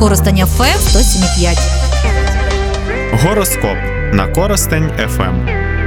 Коростень ФМ 107,5. Гороскоп на Коростень ФМ.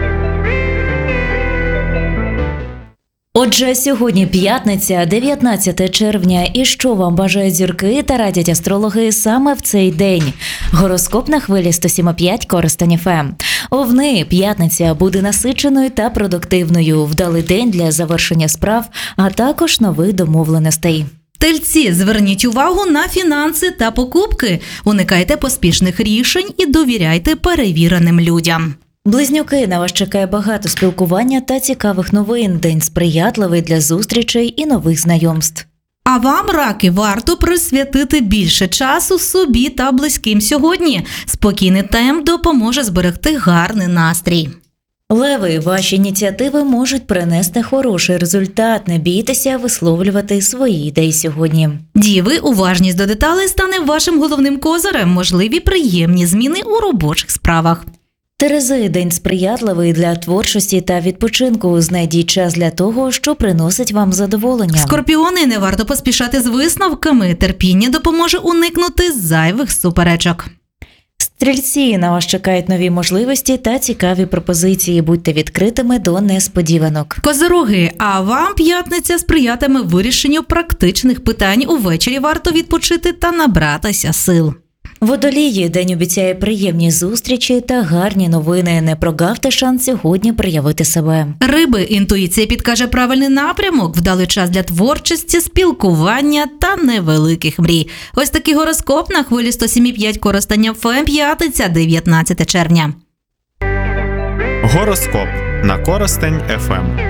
Отже, сьогодні п'ятниця, 19 червня, і що вам бажають зірки та радять астрологи саме в цей день? Гороскоп на хвилі 107,5 Коростень ФМ. Овни, п'ятниця буде насиченою та продуктивною, вдалий день для завершення справ, а також нових домовленостей. Тельці, зверніть увагу на фінанси та покупки. Уникайте поспішних рішень і довіряйте перевіреним людям. Близнюки, на вас чекає багато спілкування та цікавих новин. День сприятливий для зустрічей і нових знайомств. А вам, раки, варто присвятити більше часу собі та близьким сьогодні. Спокійний темп допоможе зберегти гарний настрій. Леви, ваші ініціативи можуть принести хороший результат. Не бійтеся висловлювати свої ідеї сьогодні. Діви, уважність до деталей стане вашим головним козирем. Можливі приємні зміни у робочих справах. Терези, день сприятливий для творчості та відпочинку. Знайдіть час для того, що приносить вам задоволення. Скорпіони, не варто поспішати з висновками. Терпіння допоможе уникнути зайвих суперечок. Стрільці, на вас чекають нові можливості та цікаві пропозиції. Будьте відкритими до несподіванок. Козироги, а вам п'ятниця сприятиме вирішенню практичних питань. Увечері варто відпочити та набратися сил. Водолії, день обіцяє приємні зустрічі та гарні новини. Не прогавте шанс сьогодні проявити себе. Риби, інтуїція підкаже правильний напрямок, вдалий час для творчості, спілкування та невеликих мрій. Ось такий гороскоп на хвилі 107,5 Коростень ФМ, п'ятниця, 19 червня. Гороскоп на Коростень ФМ.